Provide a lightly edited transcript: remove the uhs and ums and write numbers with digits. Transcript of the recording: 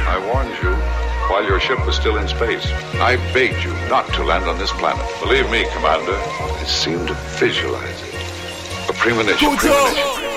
I warned you while your ship was still in space. I begged you not to land on this planet. Believe me, Commander, I seem to visualize it. A premonition.